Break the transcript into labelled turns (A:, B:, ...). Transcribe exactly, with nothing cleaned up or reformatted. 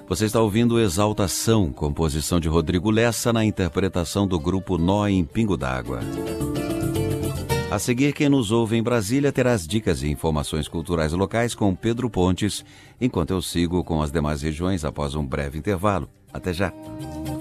A: Você está ouvindo Exaltação, composição de Rodrigo Lessa, na interpretação do grupo Nó em Pingo d'Água. A seguir, quem nos ouve em Brasília terá as dicas e informações culturais locais com Pedro Pontes, enquanto eu sigo com as demais regiões após um breve intervalo. Até já!